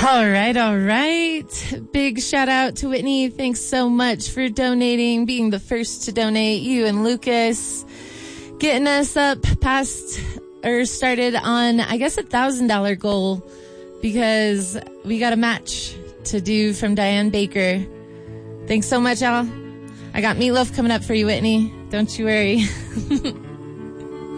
All right, all right. Big shout out to Whitney. Thanks so much for donating, being the first to donate. You and Lucas getting us up past or started on, I guess, $1,000 goal because we got a match to do from Diane Baker. Thanks so much, Al. I got meatloaf coming up for you, Whitney. Don't you worry.